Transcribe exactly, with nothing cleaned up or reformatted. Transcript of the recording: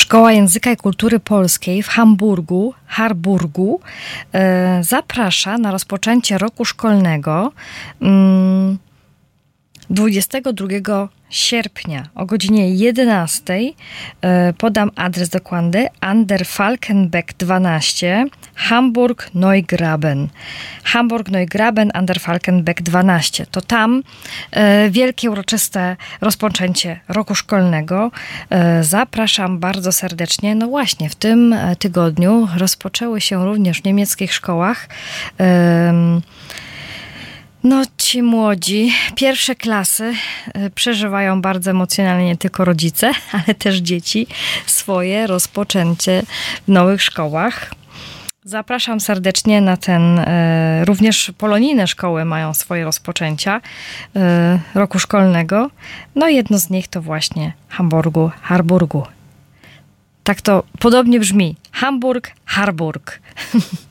Szkoła Języka i Kultury Polskiej w Hamburgu, Harburgu e, zaprasza na rozpoczęcie roku szkolnego mm, dwudziestego drugiego sierpnia o godzinie jedenastej. E, podam adres dokładny: An der Falkenbeck dwanaście, Hamburg Neugraben. Hamburg Neugraben, An der Falkenbeck dwanaście. To tam e, wielkie, uroczyste rozpoczęcie roku szkolnego. E, zapraszam bardzo serdecznie. No właśnie, w tym tygodniu rozpoczęły się również w niemieckich szkołach e, No, ci młodzi, pierwsze klasy y, przeżywają bardzo emocjonalnie nie tylko rodzice, ale też dzieci swoje rozpoczęcie w nowych szkołach. Zapraszam serdecznie na ten, y, również polonijne szkoły mają swoje rozpoczęcia y, roku szkolnego. No jedno z nich to właśnie Hamburgu, Harburgu. Tak to podobnie brzmi. Hamburg, Harburg.